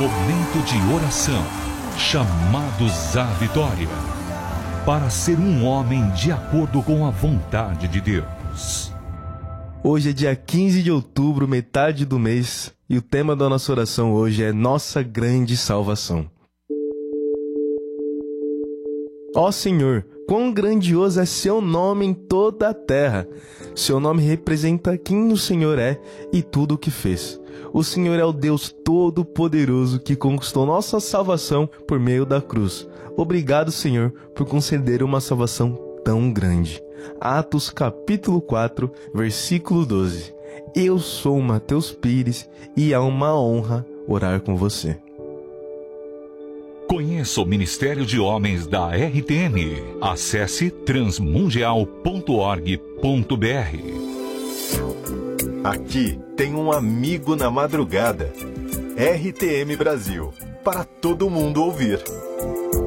Momento de oração. Chamados à vitória. Para ser um homem de acordo com a vontade de Deus. Hoje é dia 15 de outubro, metade do mês, e o tema da nossa oração hoje é Nossa Grande Salvação. Ó Senhor, quão grandioso é seu nome em toda a terra! Seu nome representa quem o Senhor é e tudo o que fez. O Senhor é o Deus Todo-Poderoso que conquistou nossa salvação por meio da cruz. Obrigado, Senhor, por conceder uma salvação tão grande. Atos capítulo 4, versículo 12. Eu sou Mateus Pires e é uma honra orar com você. Conheça o Ministério de Homens da RTM. Acesse transmundial.org.br. Aqui tem um amigo na madrugada. RTM Brasil, para todo mundo ouvir.